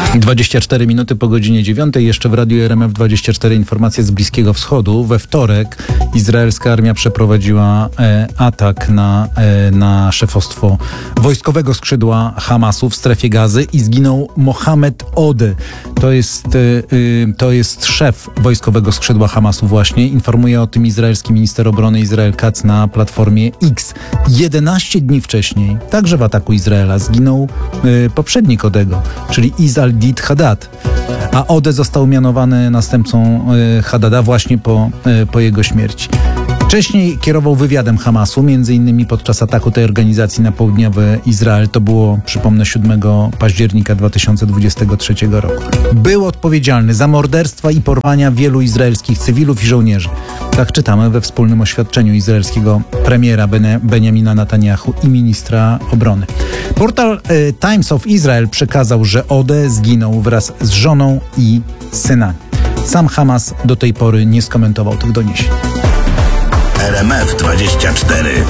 24 minuty po godzinie 9. Jeszcze w Radiu RMF24 informacje z Bliskiego Wschodu. We wtorek izraelska armia przeprowadziła atak na szefostwo wojskowego skrzydła Hamasu w strefie Gazy i zginął Mohamed Ode. To jest szef wojskowego skrzydła Hamasu właśnie. Informuje o tym izraelski minister obrony Israel Katz na platformie X. 11 dni wcześniej, także w ataku Izraela, zginął poprzednik Odego, czyli Izaldit Haddad. A Ode został mianowany następcą Haddada właśnie po jego śmierci. Wcześniej kierował wywiadem Hamasu, między innymi podczas ataku tej organizacji na południowy Izrael. To było, przypomnę, 7 października 2023 roku. Był odpowiedzialny za morderstwa i porwania wielu izraelskich cywilów i żołnierzy. Tak czytamy we wspólnym oświadczeniu izraelskiego premiera Benjamina Netanyahu i ministra obrony. Portal Times of Israel przekazał, że Ode zginął wraz z żoną i synami. Sam Hamas do tej pory nie skomentował tych doniesień. RMF24